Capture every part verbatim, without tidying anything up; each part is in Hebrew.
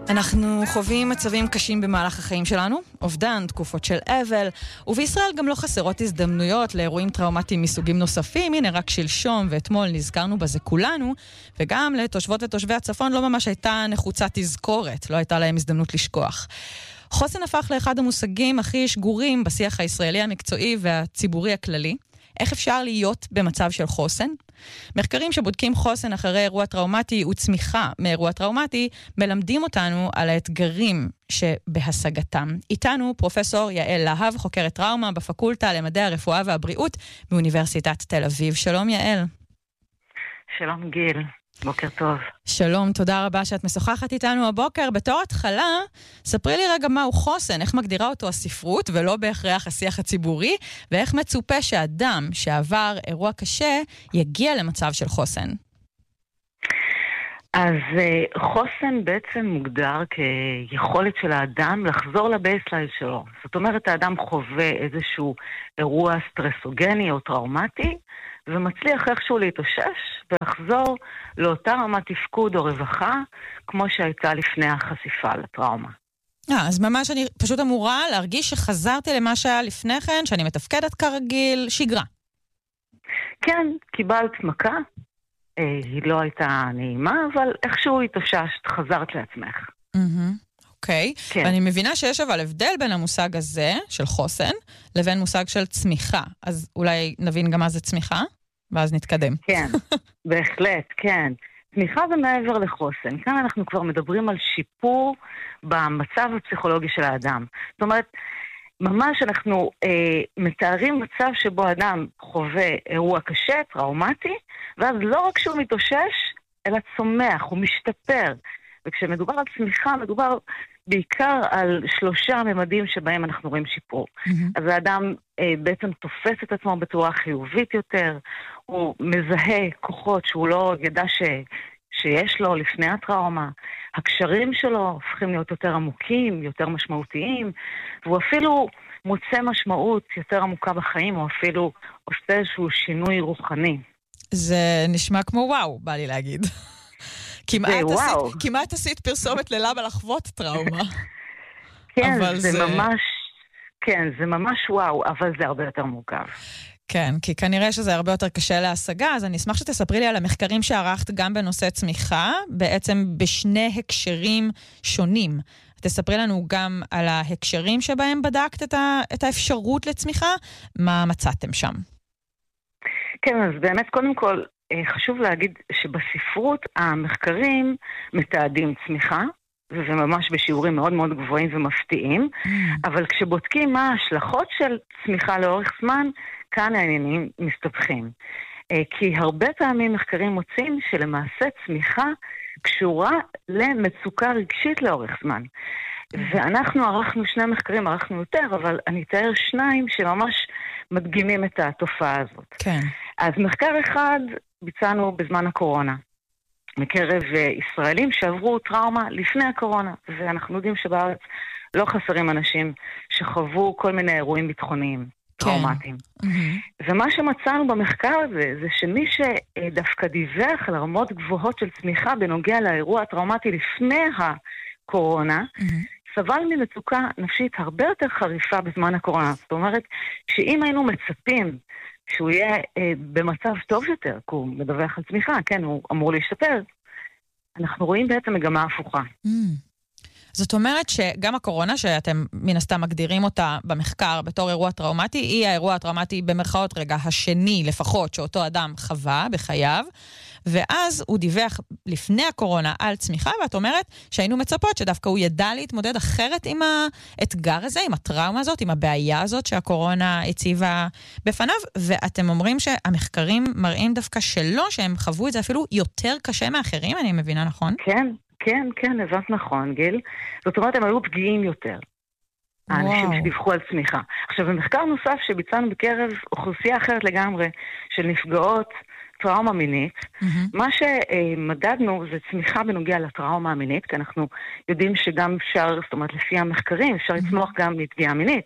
אנחנו חווים מצבים קשים במהלך החיים שלנו, אובדן, תקופות של אבל, ובישראל גם לא חסרות הזדמנויות לאירועים טראומטיים מסוגים נוספים. הנה רק שלשום ואתמול נזכרנו בזה כולנו, וגם לתושבות ותושבי הצפון לא ממש הייתה נחוצה תזכורת, לא הייתה להם הזדמנות לשכוח. חוסן הפך לאחד המושגים הכי שגורים בשיח הישראלי המקצועי והציבורי הכללי. איך אפשר להיות במצב של חוסן? מחקרים שבודקים חוסן אחרי אירוע טראומטי וצמיחה מאירוע טראומטי מלמדים אותנו על האתגרים שבהשגתם. איתנו פרופסור יעל להב, חוקרת טראומה בפקולטה למדעי הרפואה והבריאות באוניברסיטת תל אביב. שלום יעל. שלום גיל. בוקר טוב. שלום, תודה רבה שאת משוחחת איתנו הבוקר. בתור התחלה, ספרי לי רגע מהו חוסן, איך מגדירה אותו הספרות ולא בהכרח השיח הציבורי, ואיך מצופה שאדם שעבר אירוע קשה יגיע למצב של חוסן. אז חוסן בעצם מוגדר כיכולת של האדם לחזור לבייסליין שלו. זאת אומרת, האדם חווה איזשהו אירוע סטרסוגני או טראומטי, ומצליח איכשהו להתאושש ולחזור לאותה רמת תפקוד או רווחה כמו שהייתה לפני החשיפה לטראומה. אה, אז ממש אני פשוט אמורה להרגיש שחזרתי למה שהיה לפני כן, שאני מתפקדת כרגיל, שגרה. כן, קיבלת מכה, אה, היא לא הייתה נעימה, אבל איכשהו התאוששת, חזרת לעצמך. אוקיי, כן. ואני מבינה שיש אבל הבדל בין המושג הזה של חוסן לבין מושג של צמיחה. אז אולי נבין גם מה זה צמיחה? ואז נתקדם. כן, בהחלט, כן. צמיחה זה מעבר לחוסן. כאן אנחנו כבר מדברים על שיפור במצב הפסיכולוגי של האדם. זאת אומרת, ממש אנחנו אה, מתארים מצב שבו אדם חווה אירוע קשה, טראומטי, ואז לא רק שהוא מתאושש, אלא צומח, הוא משתפר. וכשמדובר על צמיחה, מדובר בעיקר על שלושה ממדים שבהם אנחנו רואים שיפור. Mm-hmm. אז האדם אה, בעצם תופס את עצמו בצורה חיובית יותר, הוא מזהה כוחות שהוא לא ידע ש, שיש לו לפני הטראומה, הקשרים שלו הופכים להיות יותר עמוקים, יותר משמעותיים, והוא אפילו מוצא משמעות יותר עמוקה בחיים, או אפילו עושה איזשהו שינוי רוחני. זה נשמע כמו וואו, בא לי להגיד. כמעט עשית, כמעט עשית פרסומת ללמה לחוות טראומה. כן, זה, זה ממש, כן, זה ממש וואו, אבל זה הרבה יותר מורכב. כן, כי כנראה שזה הרבה יותר קשה להשגה, אז אני אשמח שתספרי לי על המחקרים שערכת גם בנושא צמיחה, בעצם בשני הקשרים שונים. תספרי לנו גם על ההקשרים שבהם בדקת את, ה, את האפשרות לצמיחה, מה מצאתם שם? כן, אז באמת קודם כל, חשוב להגיד שבספרות המחקרים מתעדים צמיחה, וזה ממש בשיעורים מאוד מאוד גבוהים ומפתיעים, mm. אבל כשבודקים מה ההשלכות של צמיחה לאורך זמן, כאן העניינים מסתבכים. כי הרבה פעמים מחקרים מוצאים שלמעשה צמיחה קשורה למצוקה רגשית לאורך זמן. Mm. ואנחנו ערכנו שני מחקרים, ערכנו יותר, אבל אני אתאר שניים שממש מדגימים את התופעה הזאת. כן. אז מחקר אחד ביצענו בזמן הקורונה, מקרב ישראלים שעברו טראומה לפני הקורונה, ואנחנו יודעים שבארץ לא חסרים אנשים שחוו כל מיני אירועים ביטחוניים, כן. טראומטיים. Mm-hmm. ומה שמצאנו במחקר הזה, זה שמי שדווקא דיווח על רמות גבוהות של צמיחה בנוגע לאירוע הטראומטי לפני הקורונה, mm-hmm. סבל ממצוקה נפשית הרבה יותר חריפה בזמן הקורונה. זאת אומרת, שאם היינו מצפים שהוא יהיה אה, במצב טוב יותר, כי הוא מדווח על צמיחה, כן, הוא אמור להשתפר, אנחנו רואים בעצם מגמה הפוכה. Mm. זאת אומרת שגם הקורונה, שאתם מן הסתם מגדירים אותה במחקר בתור אירוע טראומטי, היא האירוע הטראומטי במרכאות רגע השני לפחות שאותו אדם חווה בחייו, ואז הוא דיווח לפני הקורונה על צמיחה, ואת אומרת שהיינו מצפות שדווקא הוא ידע להתמודד אחרת עם האתגר הזה, עם הטראומה הזאת, עם הבעיה הזאת שהקורונה הציבה בפניו, ואתם אומרים שהמחקרים מראים דווקא שלא, שהם חוו את זה אפילו יותר קשה מאחרים, אני מבינה נכון? כן, כן, כן, הבנת נכון, גיל. זאת אומרת, הם היו פגיעים יותר. האנשים שדיווחו על צמיחה. עכשיו, במחקר נוסף שביצענו בקרב אוכלוסייה אחרת לגמרי, של נפגעות טראומה מינית, mm-hmm. מה שמדדנו זה צמיחה בנוגע לטראומה המינית, כי אנחנו יודעים שגם אפשר, זאת אומרת, לפי המחקרים, אפשר mm-hmm. לצמוח גם מפגיעה מינית.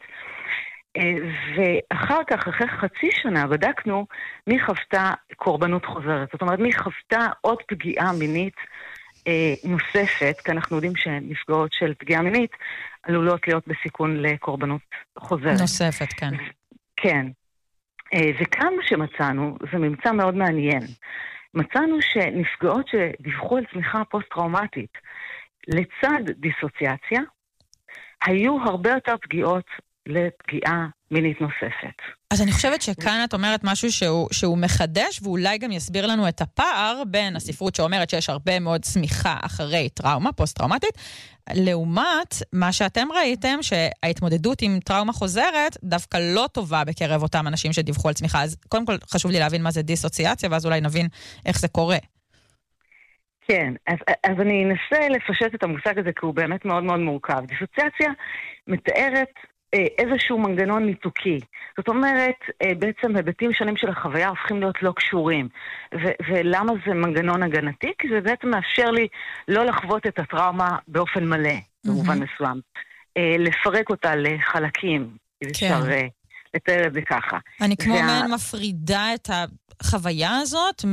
ואחר כך, אחרי חצי שנה, בדקנו מי חוותה קורבנות חוזרת. זאת אומרת, מי חוותה עוד פגיעה מינית אה, נוספת, כי אנחנו יודעים שנפגעות של פגיעה מינית עלולות להיות בסיכון לקורבנות חוזרת. נוספת, כן. כן. אה, וכאן מה שמצאנו, זה ממצא מאוד מעניין. מצאנו שנפגעות שדיווחו על צמיחה פוסט-טראומטית לצד דיסוציאציה, היו הרבה יותר פגיעות לפגיעה מינית נוספת. אז אני חושבת שכאן את אומרת משהו שהוא, שהוא מחדש, ואולי גם יסביר לנו את הפער בין הספרות שאומרת שיש הרבה מאוד צמיחה אחרי טראומה, פוסט-טראומטית, לעומת מה שאתם ראיתם, שההתמודדות עם טראומה חוזרת דווקא לא טובה בקרב אותם אנשים שדיווחו על צמיחה. אז קודם כל חשוב לי להבין מה זה דיסוציאציה, ואז אולי נבין איך זה קורה. כן, אז, אז אני אנסה לפשט את המושג הזה, כי הוא באמת מאוד מאוד מורכב. דיסוציאציה מתארת אה, איזשהו מנגנון ניתוקי. זאת אומרת, אה, בעצם היבטים שונים של החוויה הופכים להיות לא קשורים. ו- ולמה זה מנגנון הגנתי? כי זה בעצם מאפשר לי לא לחוות את הטראומה באופן מלא, mm-hmm. במובן מסוים. אה, לפרק אותה לחלקים. כן. אפשר אה, לתאר את זה ככה. אני כמו וה... מעין מפרידה את ה... החוויה הזאת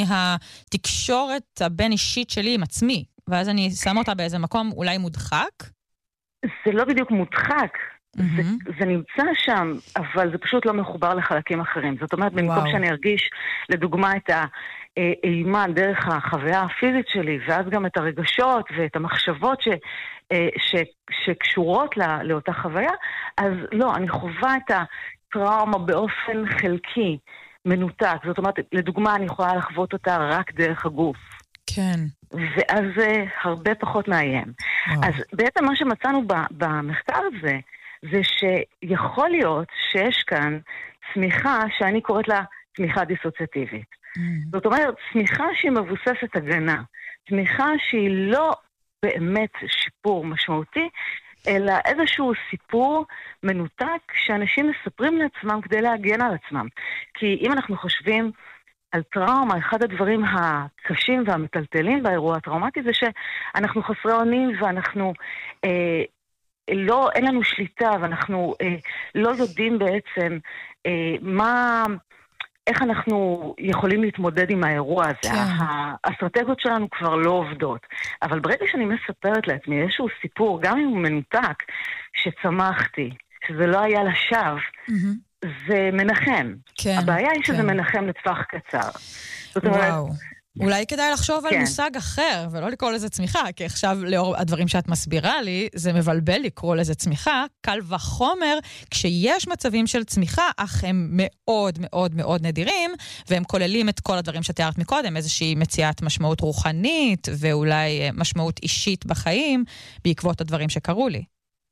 מהתקשורת הבין אישית שלי עם עצמי, ואז אני שמה אותה באיזה מקום אולי מודחק? זה לא בדיוק מודחק, mm-hmm. זה, זה נמצא שם, אבל זה פשוט לא מחובר לחלקים אחרים. זאת אומרת, במקום וואו. שאני ארגיש, לדוגמה, את האימה דרך החוויה הפיזית שלי, ואז גם את הרגשות ואת המחשבות ש, ש, שקשורות לא, לאותה חוויה, אז לא, אני חווה את הטראומה באופן חלקי, מנותק. זאת אומרת, לדוגמה, אני יכולה לחוות אותה רק דרך הגוף. כן. ואז זה הרבה פחות מאיים. וואו. אז בעצם מה שמצאנו במחקר הזה, זה שיכול להיות שיש כאן צמיחה שאני קוראת לה צמיחה דיסוציאטיבית. Mm. זאת אומרת, צמיחה שהיא מבוססת הגנה. צמיחה שהיא לא באמת שיפור משמעותי, אלא איזשהו סיפור מנותק שאנשים מספרים לעצמם כדי להגן על עצמם. כי אם אנחנו חושבים על טראומה, אחד הדברים הקשים והמטלטלים באירוע הטראומטי זה שאנחנו חסרי אונים ואנחנו, אה, לא, אין לנו שליטה ואנחנו אה, לא יודעים בעצם אה, מה... איך אנחנו יכולים להתמודד עם האירוע הזה. כן. האסטרטגיות שלנו כבר לא עובדות. אבל ברגע שאני מספרת לעצמי איזשהו סיפור, גם אם הוא מנותק, שצמחתי, שזה לא היה לשווא, mm-hmm. זה מנחם. כן, הבעיה היא שזה כן. מנחם לטווח קצר. זאת אומרת... וואו. אולי כדאי לחשוב כן. על מושג אחר, ולא לקרוא לזה צמיחה, כי עכשיו, לאור הדברים שאת מסבירה לי, זה מבלבל לקרוא לזה צמיחה, קל וחומר, כשיש מצבים של צמיחה, אך הם מאוד מאוד מאוד נדירים, והם כוללים את כל הדברים שתיארת מקודם, איזושהי מציאת משמעות רוחנית, ואולי משמעות אישית בחיים, בעקבות הדברים שקרו לי.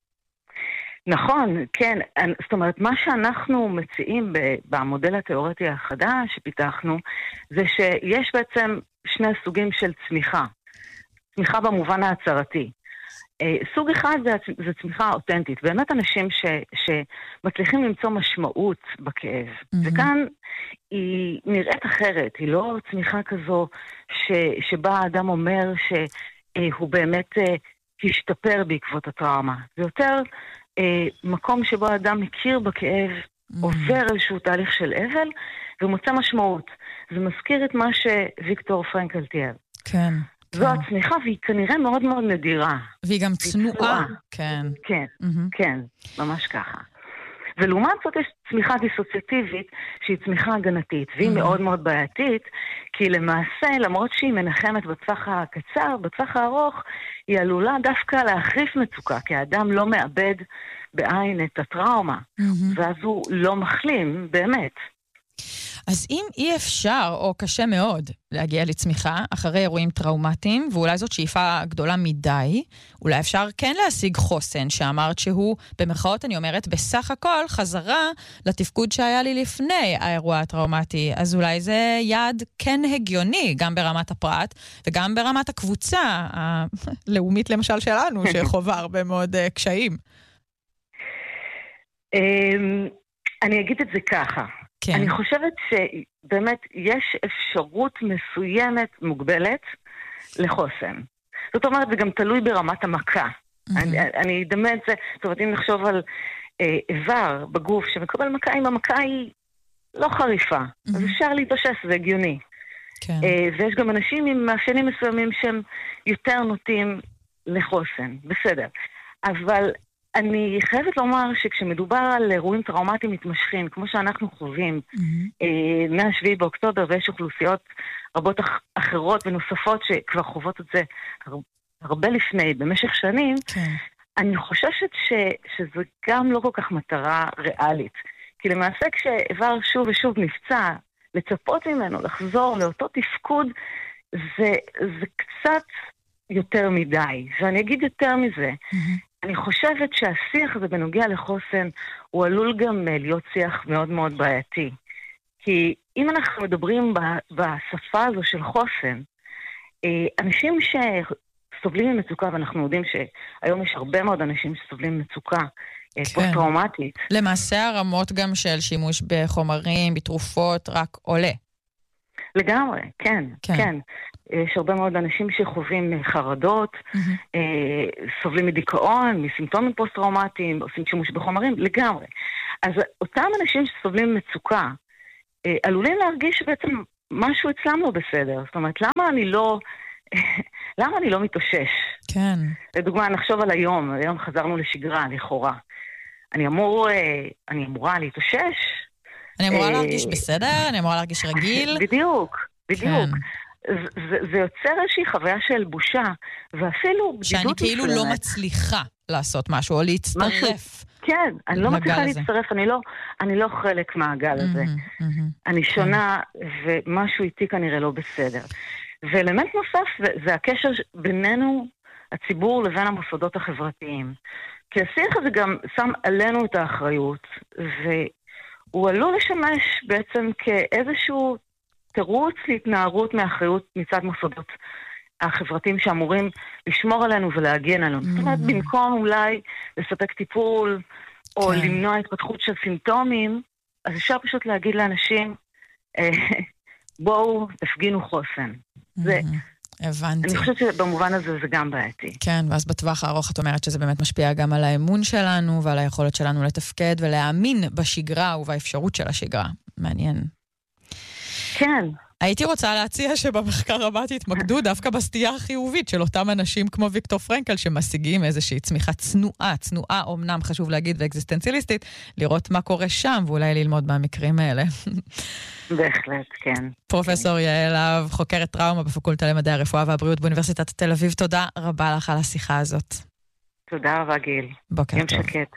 נכון, כן. זאת אומרת, מה שאנחנו מציעים במודל התיאורטי החדש שפיתחנו, זה שיש בעצם שני סוגים של צמיחה. צמיחה במובן ההצהרתי. סוג אחד זה, זה צמיחה אותנטית. באמת אנשים ש, שמצליחים למצוא משמעות בכאב. Mm-hmm. וכאן היא נראית אחרת. היא לא צמיחה כזו ש, שבה האדם אומר שהוא באמת השתפר בעקבות הטראומה. זה יותר... מקום שבו האדם מכיר בכאב, mm. עובר איזשהו תהליך של אבל, ומוצא משמעות. זה מזכיר את מה שוויקטור פרנקל תיאר. כן. זו כן. הצמיחה, והיא כנראה מאוד מאוד נדירה. והיא גם צנועה. כן. כן, mm-hmm. כן, ממש ככה. ולעומת זאת יש צמיחה דיסוציאטיבית, שהיא צמיחה הגנתית, והיא mm-hmm. מאוד מאוד בעייתית, כי למעשה, למרות שהיא מנחמת בטווח הקצר, בטווח הארוך, היא עלולה דווקא להחריף מצוקה, כי האדם לא מאבד בעין את הטראומה, mm-hmm. ואז הוא לא מחלים באמת. אז אם אי אפשר, או קשה מאוד, להגיע לצמיחה אחרי אירועים טראומטיים, ואולי זאת שאיפה גדולה מדי, אולי אפשר כן להשיג חוסן, שאמרת שהוא, במרכאות אני אומרת, בסך הכל חזרה לתפקוד שהיה לי לפני האירוע הטראומטי. אז אולי זה יעד כן הגיוני, גם ברמת הפרט, וגם ברמת הקבוצה הלאומית למשל שלנו, שחובה הרבה מאוד קשיים. אני אגיד את זה ככה. כן. אני חושבת שבאמת יש אפשרות מסוימת מוגבלת לחוסן. זאת אומרת, זה גם תלוי ברמת המכה. Mm-hmm. אני, אני אדמה את זה, זאת אומרת, אם נחשוב על אה, איבר בגוף שמקבל מכה, אם המכה היא לא חריפה, mm-hmm. אז אפשר להתאושש, זה הגיוני. כן. ויש גם אנשים עם מאפיינים מסוימים שהם יותר נוטים לחוסן, בסדר. אבל אני חייבת לומר שכשמדובר על אירועים טראומטיים מתמשכים, כמו שאנחנו חווים, mm-hmm. מהשביעי באוקטובר, ויש אוכלוסיות רבות אחרות ונוספות שכבר חוות את זה הרבה לפני, במשך שנים, כן. אני חוששת ש, שזה גם לא כל כך מטרה ריאלית. כי למעשה כשאיבר שוב ושוב נפצע, לצפות ממנו לחזור לאותו תפקוד, זה, זה קצת יותר מדי. ואני אגיד יותר מזה, mm-hmm. אני חושבת שהשיח הזה בנוגע לחוסן, הוא עלול גם להיות שיח מאוד מאוד בעייתי. כי אם אנחנו מדברים בשפה הזו של חוסן, אנשים שסובלים ממצוקה, ואנחנו יודעים שהיום יש הרבה מאוד אנשים שסובלים ממצוקה כן. פוסט-טראומטית. למעשה הרמות גם של שימוש בחומרים, בתרופות, רק עולה. לגמרי, כן, כן. כן. יש הרבה מאוד אנשים שחווים חרדות, mm-hmm. סובלים מדיכאון, מסימפטומים פוסט-טראומטיים, עושים שימוש בחומרים, לגמרי. אז אותם אנשים שסובלים מצוקה, עלולים להרגיש שבעצם משהו אצלם לא בסדר. זאת אומרת, למה אני לא, למה אני לא מתאושש? כן. לדוגמה, נחשוב על היום, היום חזרנו לשגרה, לכאורה. אני אמור, אני אמורה להתאושש. אני אמורה להרגיש בסדר? אני אמורה להרגיש רגיל? בדיוק, בדיוק. זה, זה יוצר איזושהי חוויה של בושה, ואפילו בדידות שאני כאילו לא מצליחה לעשות משהו, או להצטרף. כן, אני לא מצליחה להצטרף, אני לא, אני לא חלק מהגל הזה. אני שונה, ומשהו איתי כנראה לא בסדר. ואלמנט נוסף, זה הקשר בינינו, הציבור, לבין המוסדות החברתיים. כי השיח הזה גם שם עלינו את האחריות, והוא עלול לשמש בעצם כאיזשהו תירוץ להתנערות מאחריות מצד מוסדות החברתיים שאמורים לשמור עלינו ולהגן עלינו. זאת אומרת, במקום אולי לספק טיפול או למנוע התפתחות של סימפטומים, אז אפשר פשוט להגיד לאנשים, בואו תפגינו חוסן. זה... הבנתי. אני חושבת שבמובן הזה זה גם בעייתי. כן, ואז בטווח הארוך את אומרת שזה באמת משפיע גם על האמון שלנו ועל היכולת שלנו לתפקד ולהאמין בשגרה ובאפשרות של השגרה. מעניין. כן. הייתי רוצה להציע שבמחקר הבא תתמקדו דווקא בסטייה החיובית של אותם אנשים כמו ויקטור פרנקל שמשיגים איזושהי צמיחה צנועה, צנועה אומנם חשוב להגיד ואקזיסטנציאליסטית, לראות מה קורה שם ואולי ללמוד מהמקרים האלה. בהחלט, כן. פרופסור יעל להב, חוקרת טראומה בפקולטה למדעי הרפואה והבריאות באוניברסיטת תל אביב, תודה רבה לך על השיחה הזאת. תודה רבה גיל. בוקר טוב. יום שקט.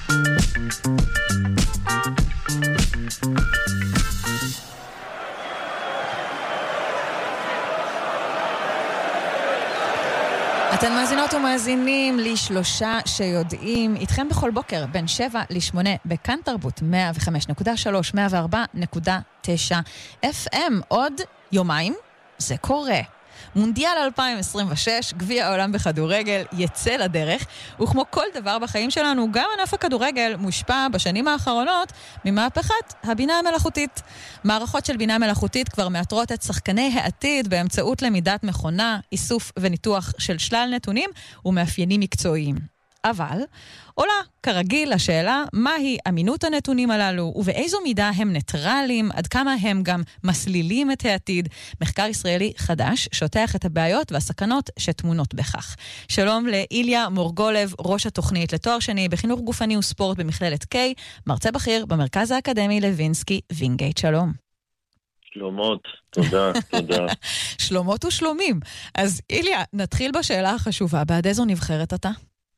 אתן מאזינות ומאזינים לי שלושה שיודעים איתכם בכל בוקר בין שבע לשמונה בכאן תרבות מאה וחמש נקודה שלוש, מאה וארבע נקודה תשע אף אם. עוד יומיים זה קורה. מונדיאל אלפיים עשרים ושש, גביע העולם בכדורגל, יצא לדרך, וכמו כל דבר בחיים שלנו, גם ענף הכדורגל מושפע בשנים האחרונות ממהפכת הבינה המלאכותית. מערכות של בינה מלאכותית כבר מאתרות את שחקני העתיד באמצעות למידת מכונה, איסוף וניתוח של שלל נתונים ומאפיינים מקצועיים. אבל עולה כרגיל השאלה מהי אמינות הנתונים הללו ובאיזו מידה הם ניטרליים, עד כמה הם גם מסלילים את העתיד. מחקר ישראלי חדש שוטח את הבעיות והסכנות שטמונות בכך. שלום לאיליה מורגולב, ראש התוכנית לתואר שני בחינוך גופני וספורט במכללת קיי, מרצה בכיר במרכז האקדמי לוינסקי וינגייט. שלום. שלומות, תודה, תודה. שלומות ושלומים. אז איליה, נתחיל בשאלה החשובה, בעד איזו נבחרת אתה?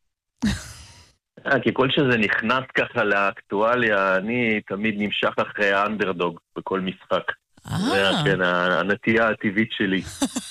אה, ככל שזה נכנס ככה לאקטואליה, אני תמיד נמשך אחרי האנדרדוג בכל משחק. זה כן, הנטייה הטבעית שלי.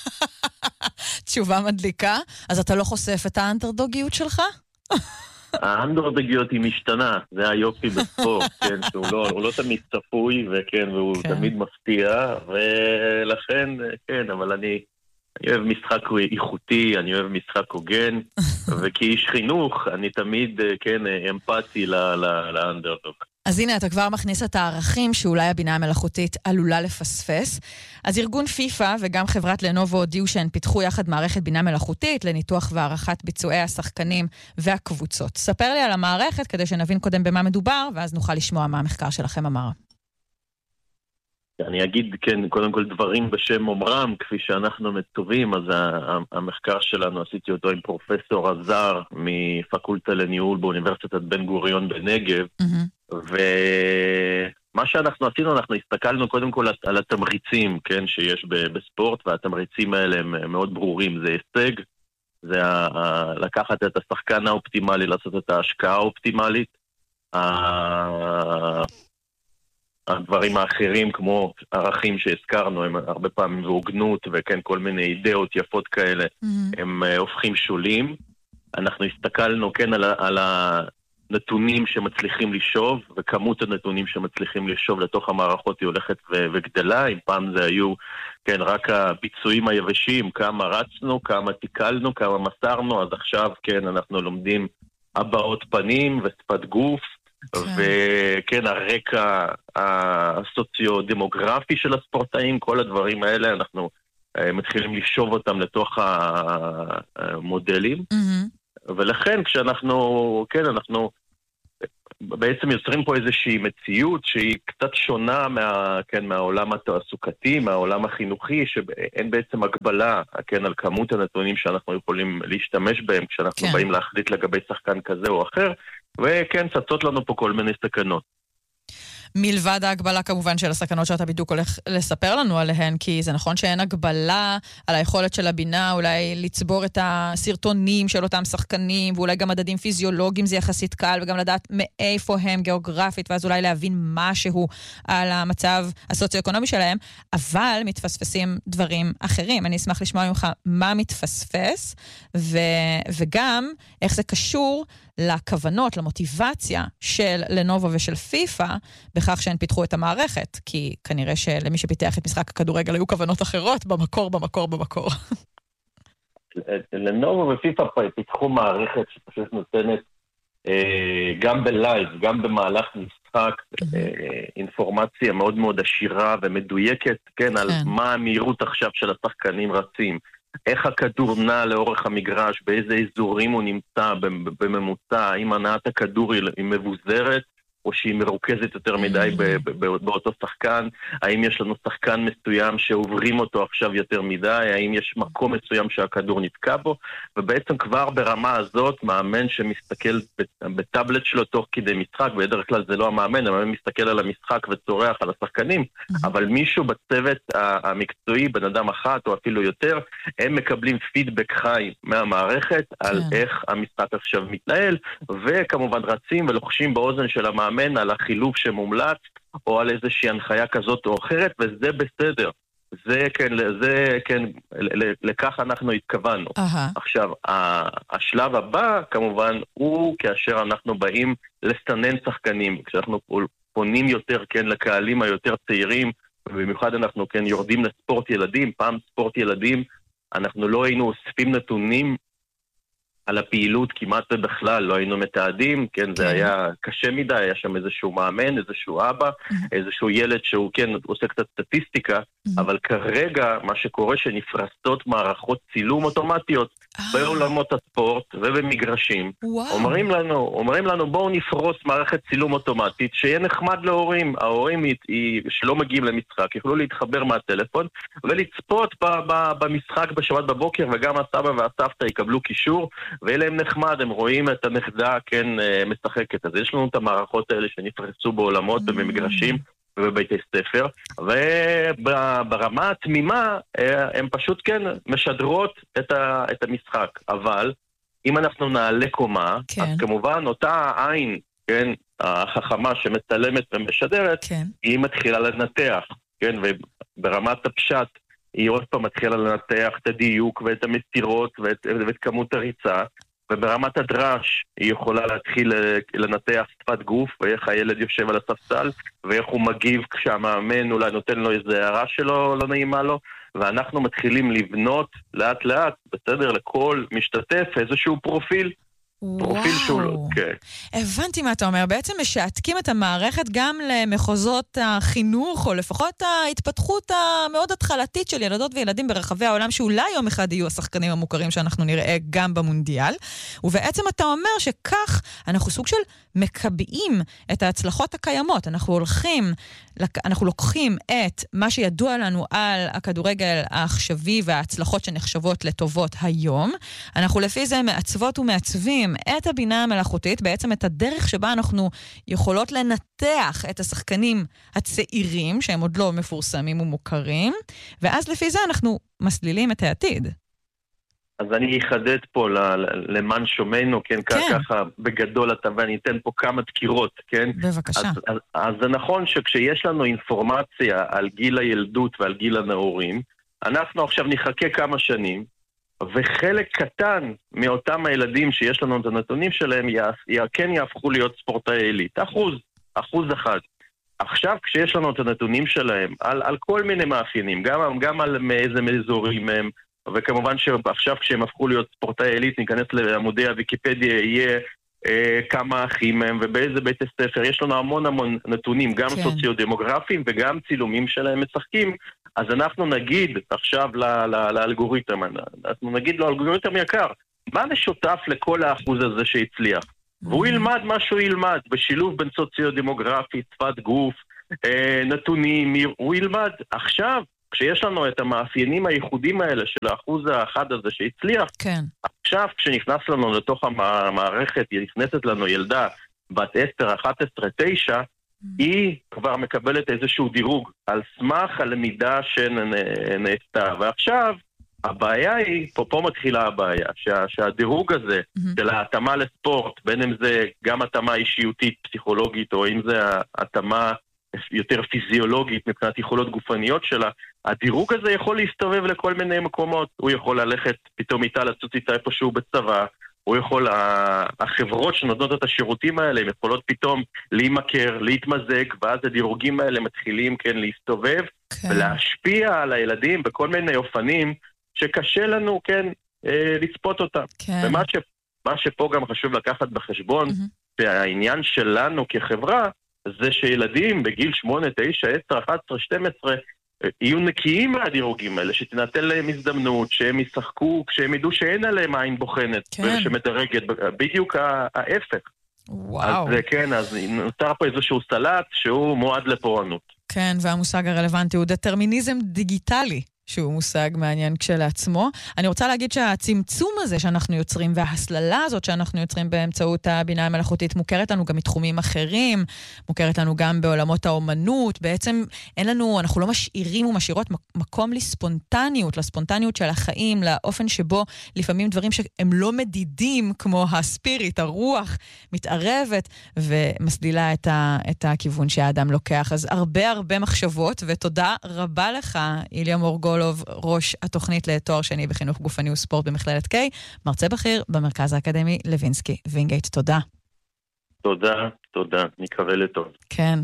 תשובה מדליקה. אז אתה לא חושף את האנדרדוגיות שלך? האנדרדוגיות היא משתנה, זה היופי בספורט, כן, שהוא לא, הוא לא תמיד צפוי, וכן, והוא כן. תמיד מפתיע, ולכן, כן, אבל אני... אני אוהב משחק איכותי, אני אוהב משחק הוגן, וכאיש חינוך, אני תמיד, כן, אמפתי לאנדרדוג. אז הנה, אתה כבר מכניס את הערכים שאולי הבינה המלאכותית עלולה לפספס. אז ארגון פיפה וגם חברת לנובו הודיעו שהן פיתחו יחד מערכת בינה מלאכותית לניתוח והערכת ביצועי השחקנים והקבוצות. ספר לי על המערכת כדי שנבין קודם במה מדובר, ואז נוכל לשמוע מה המחקר שלכם אמר. אני אגיד, כן, קודם כל דברים בשם אומרם, כפי שאנחנו מצווים, אז המחקר שלנו, עשיתי אותו עם פרופסור עזר מפקולטה לניהול באוניברסיטת בן גוריון בנגב, mm-hmm. ומה שאנחנו עשינו, אנחנו הסתכלנו קודם כל על התמריצים, כן, שיש בספורט, והתמריצים האלה הם מאוד ברורים, זה הישג, זה לקחת את השחקן האופטימלי, לעשות את ההשקעה האופטימלית, הדברים האחרים כמו ערכים שהזכרנו, הם הרבה פעמים והוגנות וכן כל מיני אידאות יפות כאלה, mm-hmm. הם uh, הופכים שולים. אנחנו הסתכלנו כן על, על הנתונים שמצליחים לשוב, וכמות הנתונים שמצליחים לשוב לתוך המערכות היא הולכת ו- וגדלה. אם פעם זה היו כן רק הביצועים היבשים, כמה רצנו, כמה תיקלנו, כמה מסרנו, אז עכשיו כן אנחנו לומדים הבעות פנים ושפת גוף, וכן, הרקע הסוציו-דמוגרפי של הספורטאים, כל הדברים האלה, אנחנו מתחילים לשוב אותם לתוך המודלים, ולכן כשאנחנו, כן, אנחנו בעצם יוצרים פה איזושהי מציאות שהיא קצת שונה מה, כן, מהעולם התעסוקתי, מהעולם החינוכי, שאין בעצם הגבלה, כן, על כמות הנתונים שאנחנו יכולים להשתמש בהם כשאנחנו כן. באים להחליט לגבי שחקן כזה או אחר, וכן, צצות לנו פה כל מיני סכנות. מלבד ההגבלה כמובן של הסכנות שאתה בדיוק הולך לספר לנו עליהן, כי זה נכון שאין הגבלה על היכולת של הבינה אולי לצבור את הסרטונים של אותם שחקנים, ואולי גם מדדים פיזיולוגיים זה יחסית קל, וגם לדעת מאיפה הם גיאוגרפית, ואז אולי להבין משהו על המצב הסוציו-אקונומי שלהם, אבל מתפספסים דברים אחרים. אני אשמח לשמוע ממך מה מתפספס, ו- וגם איך זה קשור לכוונות, למוטיבציה של לנובו ושל פיפה, בכך שהן פיתחו את המערכת, כי כנראה שלמי שפיתח את משחק הכדורגל היו כוונות אחרות, במקור, במקור, במקור. לנובו ופיפה פיתחו מערכת שפשוט נותנת גם בלייב, גם במהלך משחק, אינפורמציה מאוד מאוד עשירה ומדויקת, כן, על מה המהירות עכשיו של השחקנים רצים, איך הכדור נע לאורך המגרש, באיזה אזורים הוא נמצא בממוצע, האם הנעת הכדור היא מבוזרת, או שהיא מרוכזת יותר מדי באותו שחקן, האם יש לנו שחקן מסוים שעוברים אותו עכשיו יותר מדי, האם יש מקום מסוים שהכדור נתקע בו, ובעצם כבר ברמה הזאת, מאמן שמסתכל בטאבלט שלו תוך כדי משחק, בדרך כלל זה לא המאמן, המאמן מסתכל על המשחק וצורח על השחקנים, אבל מישהו בצוות המקצועי, בן אדם אחת או אפילו יותר, הם מקבלים פידבק חי מהמערכת על איך המשחק עכשיו מתנהל, וכמובן רצים ולוחשים באוזן של המאמן, על החילוף שמומלץ, או על איזושהי הנחיה כזאת או אחרת, וזה בסדר. זה כן, זה כן, לכך אנחנו התכוונו. Uh-huh. עכשיו, השלב הבא, כמובן, הוא כאשר אנחנו באים לסנן שחקנים, כשאנחנו פונים יותר, כן, לקהלים היותר צעירים, ובמיוחד אנחנו, כן, יורדים לספורט ילדים, פעם ספורט ילדים, אנחנו לא היינו אוספים נתונים על הפעילות כמעט ובכלל, לא היינו מתעדים, כן, זה היה קשה מדי, היה שם איזשהו מאמן, איזשהו אבא, איזשהו ילד שהוא, כן, עושה קצת סטטיסטיקה, אבל כרגע מה שקורה שנפרסות מערכות צילום אוטומטיות בעולמות הספורט ובמגרשים. אומרים לנו, אומרים לנו, בואו נפרוס מערכת צילום אוטומטית, שיהיה נחמד להורים, ההורים שלא מגיעים למשחק, יוכלו להתחבר מהטלפון, ולצפות במשחק בשבת בבוקר, וגם הסבא והסבתא יקבלו קישור, ואלה הם נחמד, הם רואים את הנכדה, כן, משחקת. אז יש לנו את המערכות האלה שנפרסו בעולמות ובמגרשים, ובבתי ספר, וברמה התמימה הם פשוט כן משדרות את, ה, את המשחק, אבל אם אנחנו נעלה קומה, כן. אז כמובן אותה עין, כן, החכמה שמצלמת ומשדרת, כן. היא מתחילה לנתח, כן, וברמת הפשט היא עוד פעם מתחילה לנתח את הדיוק ואת המסירות ואת, ואת כמות הריצה, וברמת הדרש היא יכולה להתחיל לנתח שפת גוף, ואיך הילד יושב על הספסל, ואיך הוא מגיב כשהמאמן אולי נותן לו איזו הערה שלו, לא נעימה לו, ואנחנו מתחילים לבנות לאט לאט, בסדר, לכל משתתף איזשהו פרופיל, פרופיל שהוא לא, כן. הבנתי מה אתה אומר. בעצם משעתקים את המערכת גם למחוזות החינוך, או לפחות ההתפתחות המאוד התחלתית של ילדות וילדים ברחבי העולם, שאולי יום אחד יהיו השחקנים המוכרים שאנחנו נראה גם במונדיאל. ובעצם אתה אומר שכך אנחנו סוג של מקבעים את ההצלחות הקיימות. אנחנו הולכים, אנחנו לוקחים את מה שידוע לנו על הכדורגל העכשווי וההצלחות שנחשבות לטובות היום. אנחנו לפי זה מעצבות ומעצבים את הבינה המלאכותית, בעצם את הדרך שבה אנחנו יכולות לנתח את השחקנים הצעירים, שהם עוד לא מפורסמים ומוכרים, ואז לפי זה אנחנו מסלילים את העתיד. אז אני אחדד פה למען שומענו, כן, כן. ככה בגדול אתה, ואני אתן פה כמה דקירות, כן? בבקשה. אז, אז, אז זה נכון שכשיש לנו אינפורמציה על גיל הילדות ועל גיל הנעורים, אנחנו עכשיו נחכה כמה שנים, וחלק קטן מאותם הילדים שיש לנו את הנתונים שלהם, כן יהפכו להיות ספורטאי עילית. אחוז, אחוז אחד. עכשיו כשיש לנו את הנתונים שלהם, על, על כל מיני מאפיינים, גם, גם על מאיזה אזורים הם, וכמובן שעכשיו כשהם הפכו להיות ספורטאי עילית, ניכנס לעמודי הוויקיפדיה, יהיה אה, כמה אחים הם ובאיזה בית הספר. יש לנו המון המון נתונים, גם כן. סוציו-דמוגרפיים וגם צילומים שלהם משחקים. אז אנחנו נגיד עכשיו לאלגוריתם, אנחנו נגיד לו, אלגוריתם יקר, מה משותף לכל האחוז הזה שהצליח? והוא ילמד מה שהוא ילמד, בשילוב בין סוציו-דמוגרפי, שפת גוף, נתונים, הוא ילמד. עכשיו, כשיש לנו את המאפיינים הייחודים האלה של האחוז האחד הזה שהצליח, כן. עכשיו כשנכנס לנו לתוך המערכת, נכנסת לנו ילדה בת עשר, אחת עשרה, תשע, היא כבר מקבלת איזשהו דירוג על סמך הלמידה שנעשתה. ועכשיו, הבעיה היא, פה, פה מתחילה הבעיה, שה, שהדירוג הזה mm-hmm. של ההתאמה לספורט, בין אם זה גם התאמה אישיותית, פסיכולוגית, או אם זה ההתאמה יותר פיזיולוגית מבחינת יכולות גופניות שלה, הדירוג הזה יכול להסתובב לכל מיני מקומות. הוא יכול ללכת פתאום איתה לצוץ איתה איפשהו בצבא, הוא יכול, החברות שנותנות את השירותים האלה, הם יכולות פתאום להימכר, להתמזג, ואז הדירוגים האלה מתחילים כן להסתובב, כן. ולהשפיע על הילדים בכל מיני אופנים שקשה לנו כן לצפות אותם. כן. ומה ש, מה שפה גם חשוב לקחת בחשבון, mm-hmm. שהעניין שלנו כחברה, זה שילדים בגיל שמונה, תשע, עשר, אחת עשרה, שתים עשרה, יהיו נקיים מהדירוגים האלה, שתינתן להם הזדמנות, שהם ישחקו, כשהם ידעו שאין עליהם עין בוחנת, כן. ושמדרגת, בדיוק ההפך. וואו. אז כן, אז נותר פה איזשהו סלט שהוא מועד לפורענות. כן, והמושג הרלוונטי הוא דטרמיניזם דיגיטלי. שהוא מושג מעניין כשלעצמו. אני רוצה להגיד שהצמצום הזה שאנחנו יוצרים, וההסללה הזאת שאנחנו יוצרים באמצעות הבינה המלאכותית, מוכרת לנו גם מתחומים אחרים, מוכרת לנו גם בעולמות האומנות. בעצם אין לנו, אנחנו לא משאירים ומשאירות מקום לספונטניות, לספונטניות של החיים, לאופן שבו לפעמים דברים שהם לא מדידים, כמו הספיריט, הרוח, מתערבת ומסלילה את, ה, את הכיוון שהאדם לוקח. אז הרבה הרבה מחשבות, ותודה רבה לך, איליה מורגול, ראש התוכנית לתואר שני בחינוך גופני וספורט במכללת קיי, מרצה בכיר במרכז האקדמי לוינסקי וינגייט. תודה. תודה, תודה. נקווה לטוב. כן.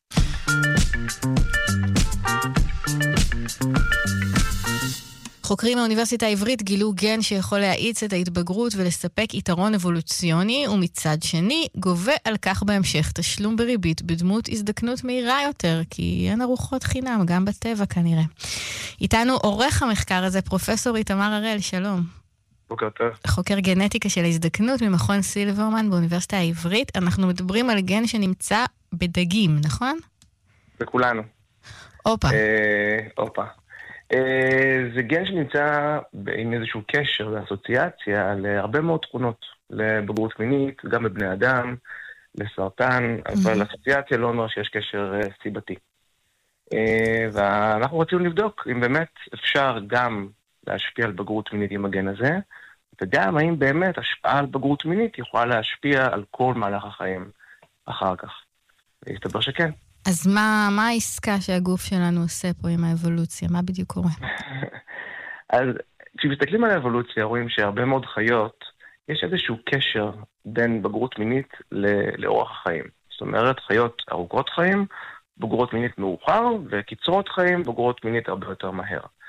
חוקרים מהאוניברסיטה העברית גילו גן שיכול להאיץ את ההתבגרות ולספק יתרון אבולוציוני, ומצד שני גובה על כך בהמשך תשלום בריבית בדמות הזדקנות מהירה יותר, כי אין ארוחות חינם, גם בטבע כנראה. איתנו עורך המחקר הזה, פרופסור איתמר הראל, שלום. בוקר טוב. חוקר גנטיקה של ההזדקנות ממכון סילברמן באוניברסיטה העברית. אנחנו מדברים על גן שנמצא בדגים, נכון? בכולנו. אופה. אופה. זה גן שנמצא עם איזשהו קשר ואסוציאציה להרבה מאוד תכונות, לבגרות מינית, גם בבני אדם, לסרטן, אבל אסוציאציה לא אומר שיש קשר סיבתי. ואנחנו רצינו לבדוק אם באמת אפשר גם להשפיע על בגרות מינית עם הגן הזה, וגם האם באמת השפעה על בגרות מינית יכולה להשפיע על כל מהלך החיים אחר כך. והסתבר שכן. אז מה, מה העסקה שהגוף שלנו עושה פה עם האבולוציה? מה בדיוק קורה? אז כשמסתכלים על האבולוציה, רואים שהרבה מאוד חיות, יש איזשהו קשר בין בגרות מינית לאורח החיים. זאת אומרת, חיות ארוכות חיים, בגרות מינית מאוחר, וקיצרות חיים, בגרות מינית הרבה יותר מהר.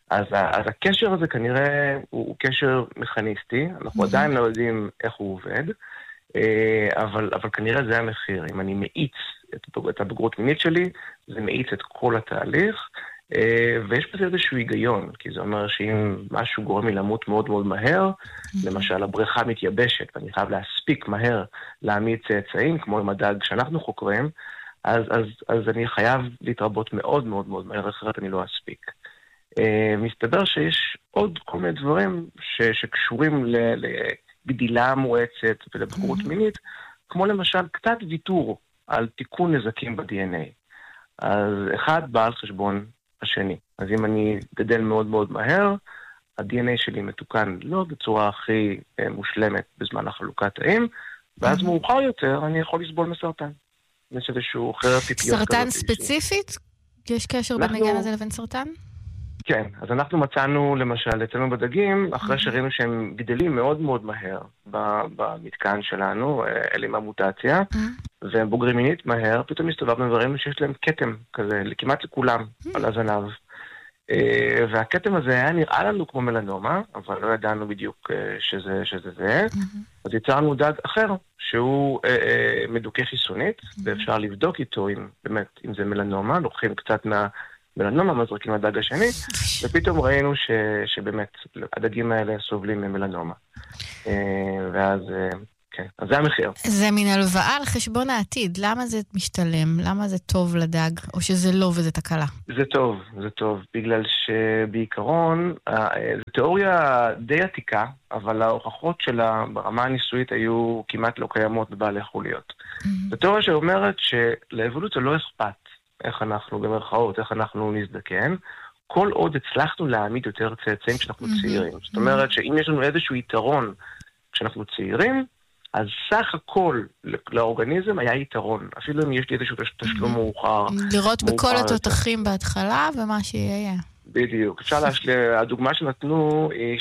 אז, אז הקשר הזה כנראה הוא, הוא קשר מכניסטי, אנחנו עדיין לא יודעים איך הוא עובד, אבל, אבל כנראה זה המחיר. אם אני מאיץ את, את הבגרות מינית שלי, זה מאיץ את כל התהליך, ויש בזה איזשהו היגיון, כי זה אומר שאם משהו גורם לי למות מאוד מאוד מהר, למשל הבריכה מתייבשת, ואני חייב להספיק מהר להעמיד צאצאים, כמו עם הדג שאנחנו חוקרים, אז, אז, אז אני חייב להתרבות מאוד מאוד מאוד מהר, אחרת אני לא אספיק. מסתבר שיש עוד כל מיני דברים ש, שקשורים לגדילה מואצת ולבגרות מינית, כמו למשל קצת ויתור על תיקון נזקים ב-די אן איי. אז אחד בא על חשבון השני. אז אם אני גדל מאוד מאוד מהר, ה-די אן איי שלי מתוקן לא בצורה הכי מושלמת בזמן החלוקת תאים, ואז מאוחר יותר אני יכול לסבול מסרטן. יש איזשהו חרר טיפיות. סרטן ספציפית? יש קשר בין הגן הזה לבין סרטן? כן, אז אנחנו מצאנו למשל אצלנו בדגים, אחרי שראינו שהם גדלים מאוד מאוד מהר במתקן שלנו, אלה עם המוטציה, והם בוגרים מינית מהר, פתאום הסתובבנו וראינו שיש להם כתם כזה, כמעט לכולם, על הזנב. והכתם הזה היה נראה לנו כמו מלנומה, אבל לא ידענו בדיוק שזה שזה זה. אז יצרנו דג אחר, שהוא מדוכא חיסונית, ואפשר לבדוק איתו אם באמת, אם זה מלנומה, לוקחים קצת מה... מלנומה, מזריקים לדג השני, ופתאום ראינו ש, שבאמת הדגים האלה סובלים ממלנומה. ואז, כן, אז זה המחיר. זה מין הלוואה על חשבון העתיד. למה זה משתלם? למה זה טוב לדג? או שזה לא וזה תקלה? זה טוב, זה טוב. בגלל שבעיקרון, זו תיאוריה די עתיקה, אבל ההוכחות שלה ברמה הניסויית היו כמעט לא קיימות בבעלי חוליות. זו תיאוריה שאומרת שלאבולוציה לא אכפת. איך אנחנו, במרכאות, איך אנחנו נזדקן, כל עוד הצלחנו להעמיד יותר צאצאים כשאנחנו צעירים. זאת אומרת שאם יש לנו איזשהו יתרון כשאנחנו צעירים, אז סך הכל לאורגניזם היה יתרון. אפילו אם יש לי איזשהו תשלום מאוחר. לראות בכל התותחים בהתחלה ומה שיהיה. בדיוק. אפשר להשלים, הדוגמה שנתנו היא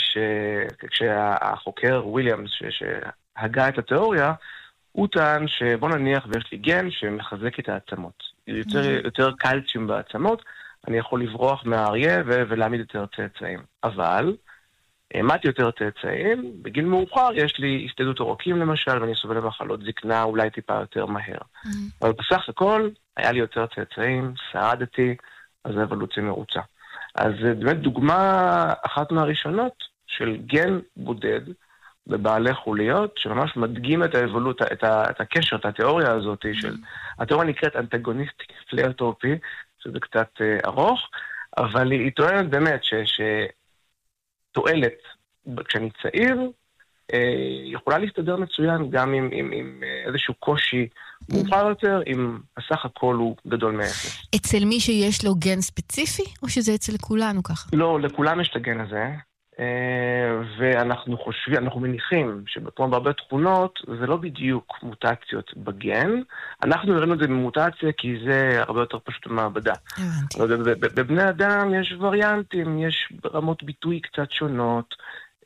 שכשהחוקר וויליאמס שהגה את התיאוריה, הוא טען שבוא נניח ויש לי גן שמחזק את העצמות. יותר, יותר קלציום בעצמות, אני יכול לברוח מהאריה ו- ולהעמיד יותר צאצאים. אבל, העמדתי יותר צאצאים, בגיל מאוחר יש לי הסתדות עורקים למשל, ואני סובל למחלות זקנה אולי טיפה יותר מהר. אבל בסך הכל, היה לי יותר צאצאים, שרדתי, אז האבולוציה מרוצה. אז זה באמת דוגמה אחת מהראשונות של גן בודד, בבעלי חוליות, שממש מדגים את האבולות, את, ה, את הקשר, את התיאוריה הזאת של... התיאוריה נקראת אנטגוניסטיק פלרטופי, שזה קצת אה, ארוך, אבל היא, היא טוענת באמת שתועלת כשאני צעיר, אה, יכולה להסתדר מצוין גם עם, עם, עם איזשהו קושי מאוחר יותר, אם הסך הכל הוא גדול מאפס. אצל מי שיש לו גן ספציפי, או שזה אצל כולנו ככה? לא, לכולם יש את הגן הזה. ואנחנו חושבים, אנחנו מניחים שבכמו בהרבה תכונות זה לא בדיוק מוטציות בגן. אנחנו הראינו את זה במוטציה כי זה הרבה יותר פשוט במעבדה. בבני אדם יש וריאנטים, יש רמות ביטוי קצת שונות,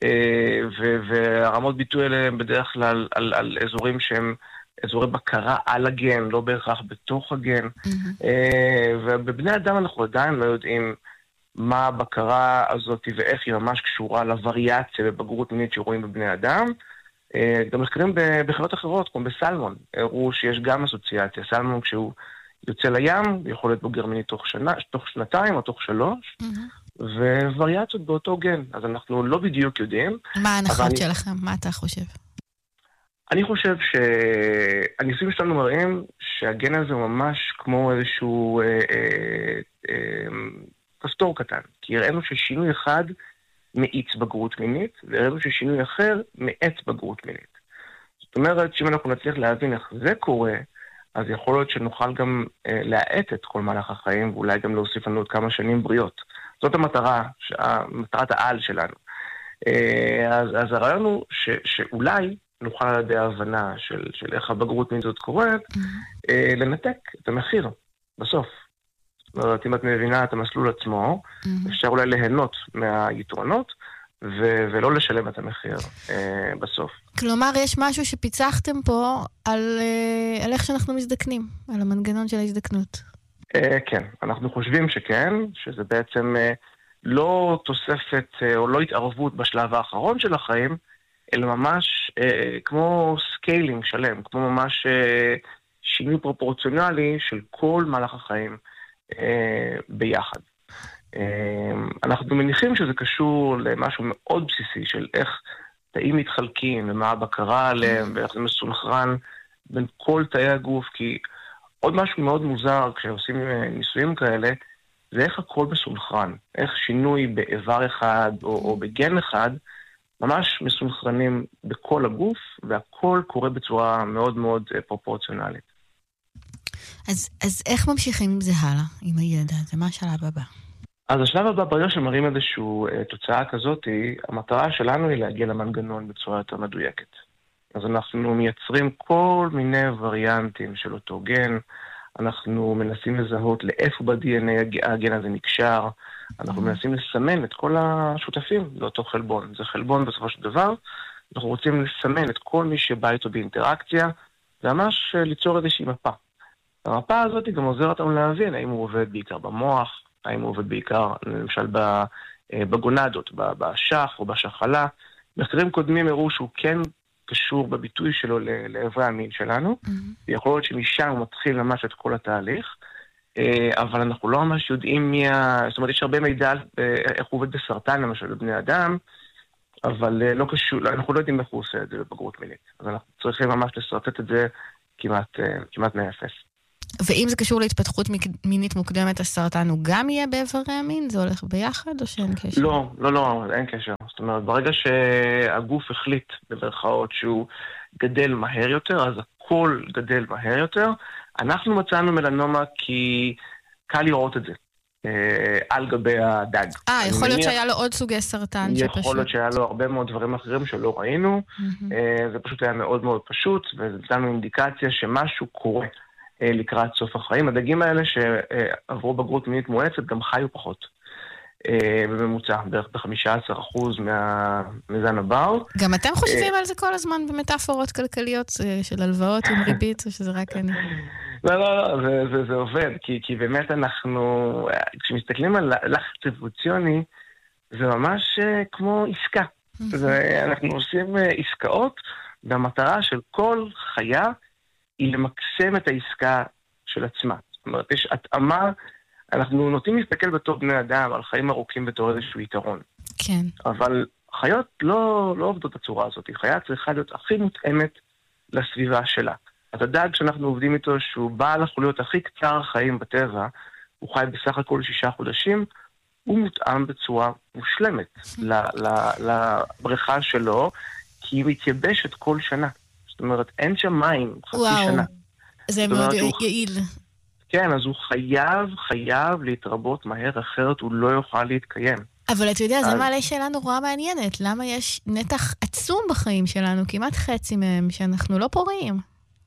והרמות ביטוי האלה הם בדרך כלל על, על אזורים שהם אזורי בקרה על הגן, לא בהכרח בתוך הגן. ובבני אדם אנחנו עדיין לא יודעים מה הבקרה הזאת ואיך היא ממש קשורה לווריאציה ובגרות מינית שרואים בבני אדם. גם מחקרים בחיות אחרות, כמו בסלמון, הראו שיש גם אסוציאציה. סלמון כשהוא יוצא לים, יכול להיות בוגר מינית תוך, שנה, תוך שנתיים או תוך שלוש, mm-hmm. ווריאציות באותו גן. אז אנחנו לא בדיוק יודעים. מה ההנחות אני... שלכם? מה אתה חושב? אני חושב שהניסויים שלנו מראים שהגן הזה הוא ממש כמו איזשהו... אה, אה, אה, כפתור קטן, כי הראינו ששינוי אחד מאיץ בגרות מינית, והראינו ששינוי אחר מאץ בגרות מינית. זאת אומרת, שאם אנחנו נצליח להבין איך זה קורה, אז יכול להיות שנוכל גם אה, להאט את כל מהלך החיים, ואולי גם להוסיף לנו עוד כמה שנים בריאות. זאת המטרה, מטרת העל שלנו. אה, אז, אז הרעיון הוא ש, שאולי נוכל על ידי ההבנה של, של איך הבגרות מינית זאת קורית, אה, לנתק את המחיר בסוף. זאת אומרת, אם את מבינה את המסלול עצמו, mm-hmm. אפשר אולי ליהנות מהיתרונות, ו- ולא לשלם את המחיר אה, בסוף. כלומר, יש משהו שפיצחתם פה על, אה, על איך שאנחנו מזדקנים, על המנגנון של ההזדקנות. אה, כן, אנחנו חושבים שכן, שזה בעצם אה, לא תוספת או לא התערבות בשלב האחרון של החיים, אלא ממש אה, כמו סקיילינג שלם, כמו ממש אה, שינוי פרופורציונלי של כל מהלך החיים אה, ביחד. אה, אנחנו מניחים שזה קשור למשהו מאוד בסיסי של איך תאים מתחלקים ומה הבקרה עליהם ואיך זה מסונכרן בין כל תאי הגוף, כי עוד משהו מאוד מוזר כשעושים ניסויים כאלה, זה איך הכל מסונכרן, איך שינוי באיבר אחד או, או בגן אחד, ממש מסונכרנים בכל הגוף, והכל קורה בצורה מאוד מאוד פרופורציונלית. אז, אז איך ממשיכים עם זה הלאה, עם הידע? זה מה השלב הבא? אז השלב הבא, ברגע שמראים איזושהי תוצאה כזאת, המטרה שלנו היא להגיע למנגנון בצורה יותר מדויקת. אז אנחנו מייצרים כל מיני וריאנטים של אותו גן, אנחנו מנסים לזהות לאיפה ב-די אן איי הגן הזה נקשר, אנחנו מנסים לסמן את כל השותפים לאותו חלבון. זה חלבון בסופו של דבר, אנחנו רוצים לסמן את כל מי שבא איתו באינטראקציה, וממש ליצור איזושהי מפה. המפה הזאת גם עוזרת לנו להבין האם הוא עובד בעיקר במוח, האם הוא עובד בעיקר, למשל, בגונדות, בשח או בשחלה. מחקרים קודמים הראו שהוא כן קשור בביטוי שלו לעברי המין שלנו, ויכול להיות שמשם הוא מתחיל ממש את כל התהליך, אבל אנחנו לא ממש יודעים מי ה... זאת אומרת, יש הרבה מידע על איך הוא עובד בסרטן, למשל, בבני אדם, אבל לא קשור, אנחנו לא יודעים איך הוא עושה את זה בבגרות מינית. אז אנחנו צריכים ממש לסרטט את זה כמעט, כמעט מאפס. ואם זה קשור להתפתחות מינית מוקדמת, הסרטן הוא גם יהיה באיברי המין? זה הולך ביחד או שאין קשר? לא, לא, לא, אין קשר. זאת אומרת, ברגע שהגוף החליט במרכאות שהוא גדל מהר יותר, אז הכל גדל מהר יותר. אנחנו מצאנו מלנומה כי קל לראות את זה על גבי הדג. אה, יכול להיות שהיה לו עוד סוגי סרטן שפשוט... יכול להיות שהיה לו הרבה מאוד דברים אחרים שלא ראינו. זה פשוט היה מאוד מאוד פשוט, וזה נתנו אינדיקציה שמשהו קורה לקראת סוף החיים. הדגים האלה שעברו בגרות מינית מואצת גם חיו פחות. בממוצע, בערך ב-חמישה עשר אחוז מהמזן הבר. גם אתם חושבים על זה כל הזמן במטאפורות כלכליות של הלוואות עם ריבית, או שזה רק אני? לא, לא, לא, זה, זה, זה עובד, כי, כי באמת אנחנו, כשמסתכלים על לחץ אבולוציוני, זה ממש כמו עסקה. זה, אנחנו עושים עסקאות, והמטרה של כל חיה היא למקסם את העסקה של עצמה. זאת אומרת, יש התאמה, אנחנו נוטים להסתכל בתור בני אדם על חיים ארוכים בתור איזשהו יתרון. כן. אבל חיות לא, לא עובדות בצורה הזאת. חיה צריכה להיות הכי מותאמת לסביבה שלה. אז הדג שאנחנו עובדים איתו, שהוא בעל החוליות הכי קצר חיים בטבע, הוא חי בסך הכל שישה חודשים, הוא מותאם בצורה מושלמת לבריכה שלו, כי היא מתייבשת כל שנה. זאת אומרת, אין שם מים חצי וואו, שנה. זה מאוד יעיל. כן, אז הוא חייב, חייב להתרבות מהר, אחרת הוא לא יוכל להתקיים. אבל אתה יודע, זה מעלה שאלה נורא מעניינת. למה יש נתח עצום בחיים שלנו, כמעט חצי מהם, שאנחנו לא פוריים?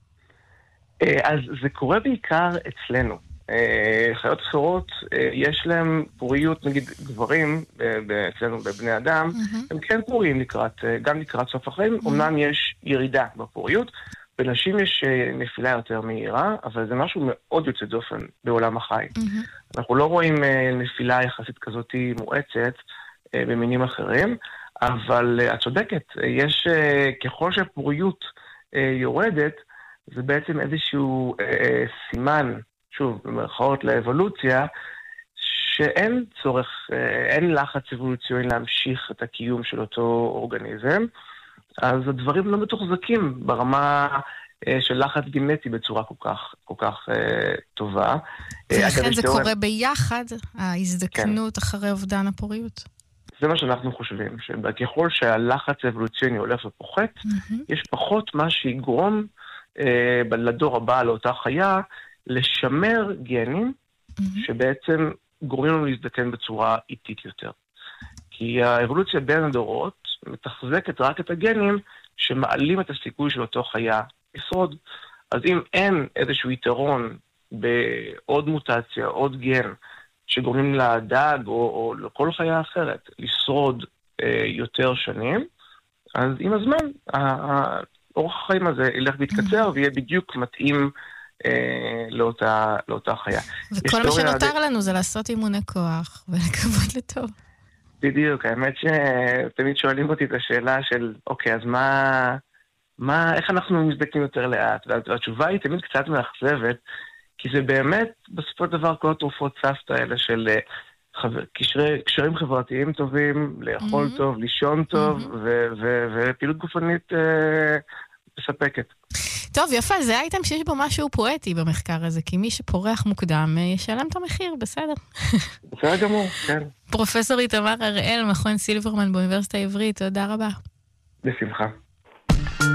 אז זה קורה בעיקר אצלנו. חיות אחרות, יש להם פוריות, נגיד גברים, אצלנו בבני אדם, הם כן פוריים לקראת, גם לקראת סוף החיים, אמנם יש ירידה בפוריות, בנשים יש נפילה יותר מהירה, אבל זה משהו מאוד יוצא דופן בעולם החי. אנחנו לא רואים נפילה יחסית כזאת מואצת במינים אחרים, אבל את צודקת, יש, ככל שהפוריות יורדת, זה בעצם איזשהו אה, סימן, שוב, במרכאות לאבולוציה, שאין צורך, אה, אין לחץ אבולוציוני להמשיך את הקיום של אותו אורגניזם, אז הדברים לא מתוחזקים ברמה אה, של לחץ גנטי בצורה כל כך, כל כך אה, טובה. ולכן זה קורה ביחד, ההזדקנות כן. אחרי אובדן הפוריות. זה מה שאנחנו חושבים, שככל שהלחץ האבולוציוני הולך ופוחת, mm-hmm. יש פחות מה שיגרום לדור הבא, לאותה חיה, לשמר גנים mm-hmm. שבעצם גורמים לנו להזדקן בצורה איטית יותר. כי האבולוציה בין הדורות מתחזקת רק את הגנים שמעלים את הסיכוי של אותו חיה לשרוד. אז אם אין איזשהו יתרון בעוד מוטציה, עוד גן, שגורמים לדג או, או לכל חיה אחרת לשרוד אה, יותר שנים, אז עם הזמן, ה- אורח החיים הזה ילך להתקצר, ויהיה בדיוק מתאים אה, לאותה, לאותה חיה. וכל מה שנותר לנו זה לעשות אימוני כוח, ולקוות לטוב. בדיוק, האמת שתמיד שואלים אותי את השאלה של, אוקיי, אז מה, מה, איך אנחנו מזדקים יותר לאט? והתשובה היא תמיד קצת מאכזבת, כי זה באמת, בסופו של דבר, כל התרופות סבתא האלה של חבר, קשרי, קשרים חברתיים טובים, לאכול mm-hmm. טוב, לישון טוב, mm-hmm. ו, ו, ופעילות גופנית אה, מספקת. טוב, יפה, זה האייטם שיש בו משהו פואטי במחקר הזה, כי מי שפורח מוקדם ישלם את המחיר, בסדר. בסדר גמור, כן. פרופסור איתמר הראל, מכון סילברמן באוניברסיטה העברית, תודה רבה. בשמחה.